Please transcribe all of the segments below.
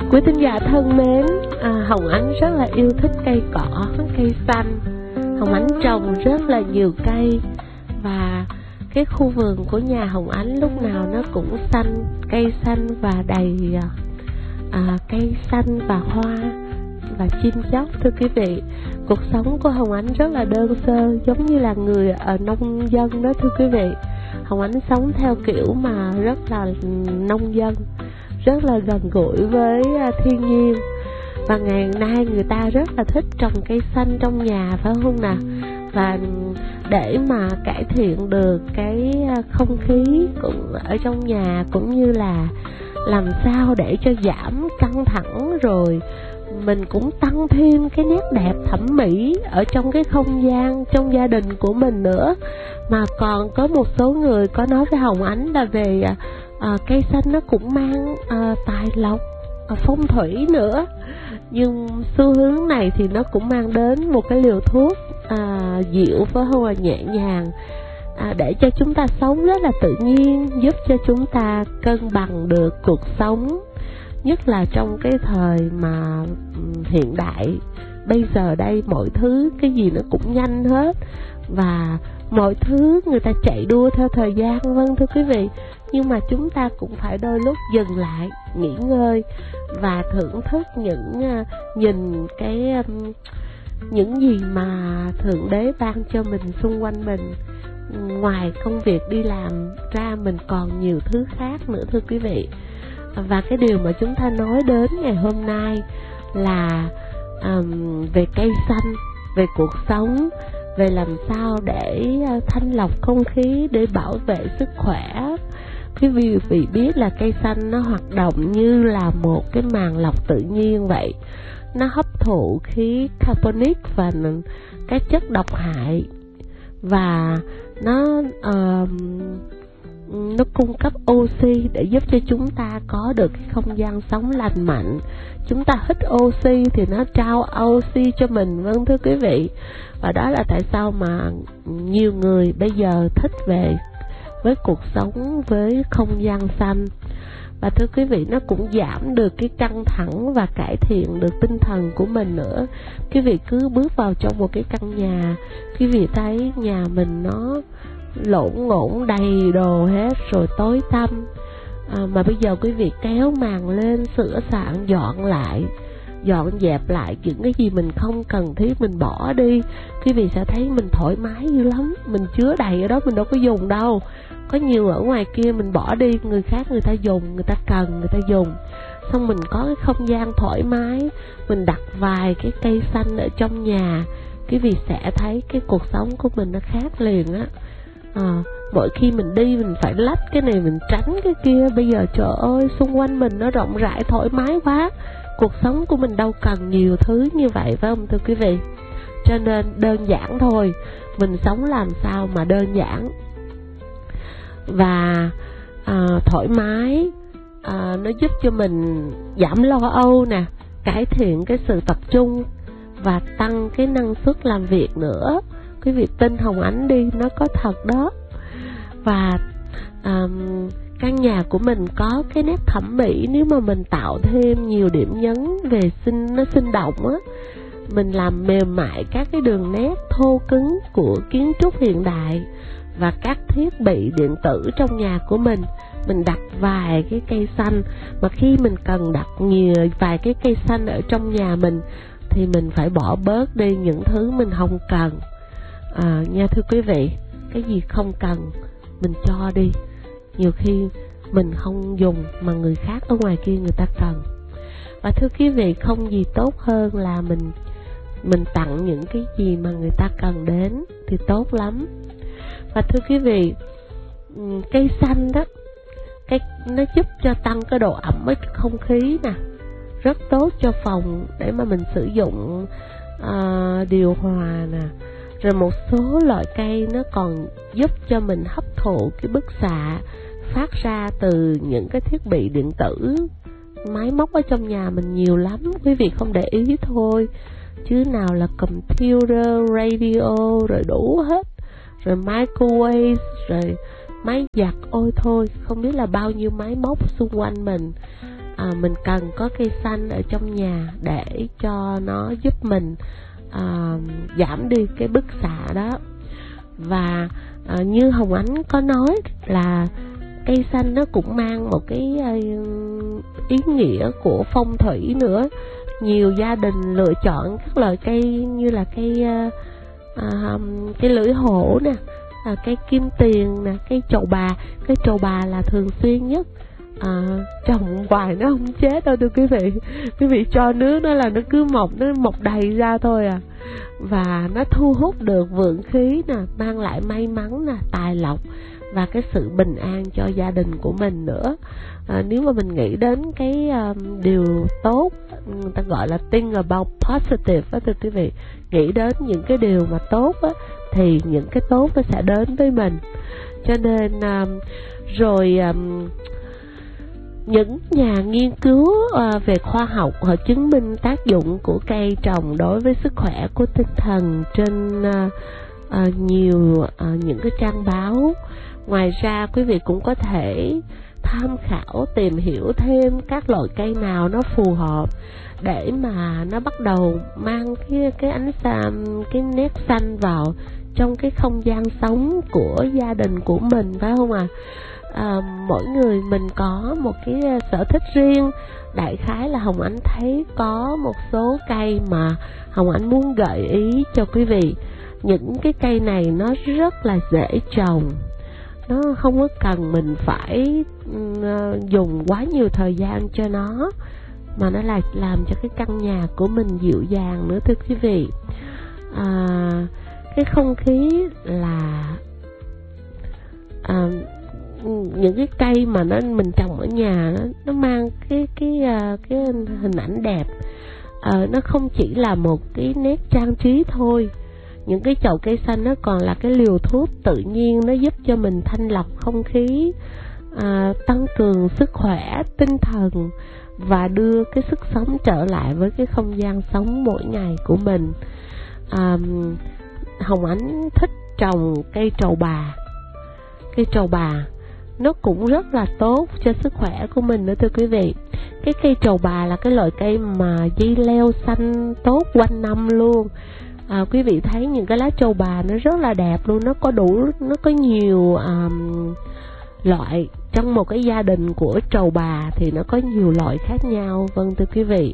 Quý thính giả thân mến, Hồng Ánh rất là yêu thích cây cỏ, cây xanh. Hồng Ánh trồng rất là nhiều cây, và cái khu vườn của nhà Hồng Ánh lúc nào nó cũng xanh, cây xanh và đầy cây xanh và hoa và chim chóc. Thưa quý vị, cuộc sống của Hồng Ánh rất là đơn sơ, giống như là người nông dân đó thưa quý vị. Hồng Ánh sống theo kiểu mà rất là nông dân, rất là gần gũi với thiên nhiên. Và ngày nay người ta rất là thích trồng cây xanh trong nhà, phải không nào? Và để mà cải thiện được cái không khí cũng ở trong nhà, cũng như là làm sao để cho giảm căng thẳng, rồi mình cũng tăng thêm cái nét đẹp thẩm mỹ ở trong cái không gian, trong gia đình của mình nữa. Mà còn có một số người có nói với Hồng Ánh là về cây xanh nó cũng mang tài lộc, phong thủy nữa. Nhưng xu hướng này thì nó cũng mang đến một cái liều thuốc dịu với hoa nhẹ nhàng, để cho chúng ta sống rất là tự nhiên, giúp cho chúng ta cân bằng được cuộc sống. Nhất là trong cái thời mà hiện đại bây giờ đây, mọi thứ cái gì nó cũng nhanh hết, và mọi thứ người ta chạy đua theo thời gian, vâng thưa quý vị. Nhưng mà chúng ta cũng phải đôi lúc dừng lại, nghỉ ngơi và thưởng thức nhìn những gì mà Thượng Đế ban cho mình xung quanh mình. Ngoài công việc đi làm ra, mình còn nhiều thứ khác nữa thưa quý vị. Và cái điều mà chúng ta nói đến ngày hôm nay là về cây xanh, về cuộc sống, về làm sao để thanh lọc không khí, để bảo vệ sức khỏe. Quý vị biết là cây xanh nó hoạt động như là một cái màng lọc tự nhiên vậy. Nó hấp thụ khí carbonic và các chất độc hại, và nó cung cấp oxy để giúp cho chúng ta có được cái không gian sống lành mạnh. Chúng ta hít oxy thì nó trao oxy cho mình, vâng thưa quý vị. Và đó là tại sao mà nhiều người bây giờ thích về với cuộc sống với không gian xanh. Và thưa quý vị, nó cũng giảm được cái căng thẳng và cải thiện được tinh thần của mình nữa. Quý vị cứ bước vào trong một cái căn nhà, quý vị thấy nhà mình nó lộn ngổn đầy đồ hết rồi, tối tăm, mà bây giờ quý vị kéo màn lên, sửa soạn, dọn dẹp lại những cái gì mình không cần thiết, mình bỏ đi, quý vị sẽ thấy mình thoải mái dữ lắm. Mình chứa đầy ở đó, mình đâu có dùng đâu. Có nhiều ở ngoài kia mình bỏ đi, người khác người ta dùng, người ta cần, người ta dùng. Xong mình có cái không gian thoải mái, mình đặt vài cái cây xanh ở trong nhà, quý vị sẽ thấy cái cuộc sống của mình nó khác liền á. Mỗi khi mình đi mình phải lách cái này, mình tránh cái kia. Bây giờ trời ơi, xung quanh mình nó rộng rãi, thoải mái quá. Cuộc sống của mình đâu cần nhiều thứ như vậy, phải không thưa quý vị? Cho nên đơn giản thôi, mình sống làm sao mà đơn giản và thoải mái. Nó giúp cho mình giảm lo âu nè, cải thiện cái sự tập trung và tăng cái năng suất làm việc nữa. Quý vị tin Hồng Ánh đi, nó có thật đó. Và căn nhà của mình có cái nét thẩm mỹ, nếu mà mình tạo thêm nhiều điểm nhấn về nó sinh động á, mình làm mềm mại các cái đường nét thô cứng của kiến trúc hiện đại và các thiết bị điện tử trong nhà của mình đặt vài cái cây xanh. Mà khi mình cần đặt vài cái cây xanh ở trong nhà mình thì mình phải bỏ bớt đi những thứ mình không cần. Nha thưa quý vị, cái gì không cần mình cho đi. Nhiều khi mình không dùng mà người khác ở ngoài kia người ta cần. Và thưa quý vị, không gì tốt hơn là mình tặng những cái gì mà người ta cần đến thì tốt lắm. Và thưa quý vị, cây xanh đó, nó giúp cho tăng cái độ ẩm ở không khí nè, rất tốt cho phòng để mà mình sử dụng điều hòa nè. Rồi một số loại cây nó còn giúp cho mình hấp thụ cái bức xạ phát ra từ những cái thiết bị điện tử, máy móc ở trong nhà mình nhiều lắm. Quý vị không để ý thôi, chứ nào là computer, radio, rồi đủ hết. Rồi microwave, rồi máy giặt, ôi thôi, không biết là bao nhiêu máy móc xung quanh mình. mình cần có cây xanh ở trong nhà để cho nó giúp mình giảm đi cái bức xạ đó. Và như Hồng Ánh có nói là cây xanh nó cũng mang một cái ý nghĩa của phong thủy nữa. Nhiều gia đình lựa chọn các loại cây như là cây lưỡi hổ nè, cây kim tiền nè, cây trầu bà. Cây trầu bà là thường xuyên nhất, trồng hoài nó không chết đâu thưa quý vị. Quý vị cho nước nó là nó cứ mọc đầy ra thôi à. Và nó thu hút được vượng khí nè, mang lại may mắn nè, tài lộc và cái sự bình an cho gia đình của mình nữa. Nếu mà mình nghĩ đến cái điều tốt, người ta gọi là think about positive á thưa quý vị, nghĩ đến những cái điều mà tốt á, thì những cái tốt nó sẽ đến với mình. Cho nên những nhà nghiên cứu về khoa học họ chứng minh tác dụng của cây trồng đối với sức khỏe của tinh thần trên nhiều những cái trang báo. Ngoài ra quý vị cũng có thể tham khảo tìm hiểu thêm các loại cây nào nó phù hợp để mà nó bắt đầu mang cái ánh xanh, cái nét xanh vào trong cái không gian sống của gia đình của mình, phải không ạ? Mỗi người mình có một cái sở thích riêng. Đại khái là Hồng Ánh thấy có một số cây mà Hồng Ánh muốn gợi ý cho quý vị. Những cái cây này nó rất là dễ trồng, nó không có cần mình phải dùng quá nhiều thời gian cho nó, mà nó là làm cho cái căn nhà của mình dịu dàng nữa thưa quý vị. Cái không khí là những cái cây mà mình trồng ở nhà nó mang cái hình ảnh đẹp. Nó không chỉ là một cái nét trang trí thôi. Những cái chậu cây xanh nó còn là cái liều thuốc tự nhiên, nó giúp cho mình thanh lọc không khí, tăng cường sức khỏe tinh thần và đưa cái sức sống trở lại với cái không gian sống mỗi ngày của mình. Hồng Ánh thích trồng cây trầu bà. Cây trầu bà nó cũng rất là tốt cho sức khỏe của mình nữa thưa quý vị. Cái cây trầu bà là cái loại cây mà dây leo xanh tốt quanh năm luôn. Quý vị thấy những cái lá trầu bà nó rất là đẹp luôn. Nó có nhiều loại. Trong một cái gia đình của trầu bà thì nó có nhiều loại khác nhau. Vâng thưa quý vị,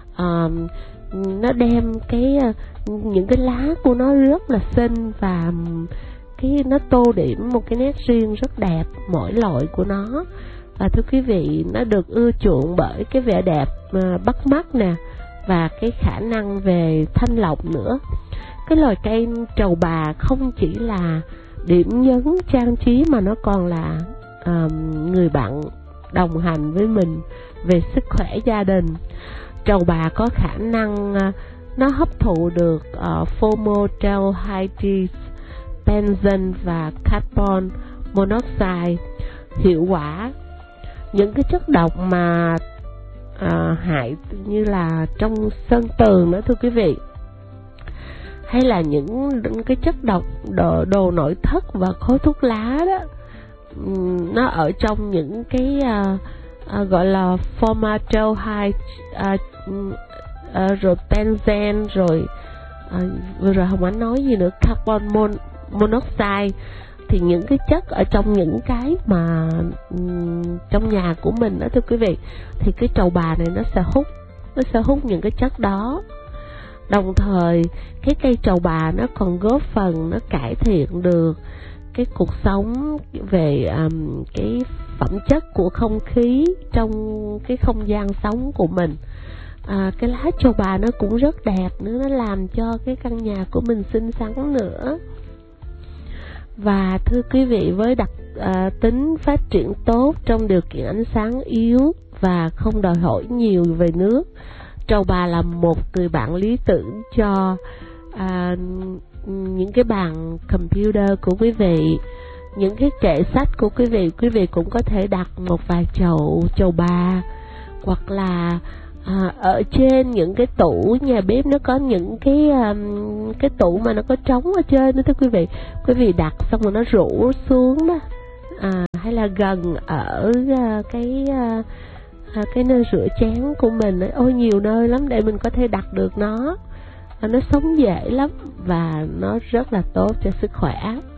nó đem những cái lá của nó rất là xinh, và nó tô điểm một cái nét riêng rất đẹp mỗi loại của nó. Và thưa quý vị, nó được ưa chuộng bởi cái vẻ đẹp bắt mắt nè, và cái khả năng về thanh lọc nữa. Cái loài cây trầu bà không chỉ là điểm nhấn trang trí mà nó còn là người bạn đồng hành với mình về sức khỏe gia đình. Trầu bà có khả năng nó hấp thụ được formaldehyde, benzene và carbon monoxide hiệu quả. Những cái chất độc mà hại như là trong sơn tường đó thưa quý vị, hay là những cái chất độc đồ nội thất và khói thuốc lá đó, nó ở trong những cái gọi là formaldehyde, rồi benzene, rồi vừa rồi Hồng Ánh nói gì nữa, carbon monoxide. Thì những cái chất ở trong những cái mà trong nhà của mình đó thưa quý vị, thì cái trầu bà này nó sẽ hút những cái chất đó. Đồng thời cái cây trầu bà nó còn góp phần nó cải thiện được cái cuộc sống về cái phẩm chất của không khí trong cái không gian sống của mình. Cái lá trầu bà nó cũng rất đẹp nữa, nó làm cho cái căn nhà của mình xinh xắn nữa. Và thưa quý vị, với đặc tính phát triển tốt trong điều kiện ánh sáng yếu và không đòi hỏi nhiều về nước, trầu bà là một người bạn lý tưởng cho những cái bàn computer của quý vị, những cái kệ sách của quý vị cũng có thể đặt một vài trầu bà, hoặc là ở trên những cái tủ nhà bếp nó có những cái tủ mà nó có trống ở trên đó thưa quý vị đặt xong rồi nó rủ xuống đó, hay là gần ở cái cái nơi rửa chén của mình ấy, ôi nhiều nơi lắm để mình có thể đặt được nó sống dễ lắm và nó rất là tốt cho sức khỏe.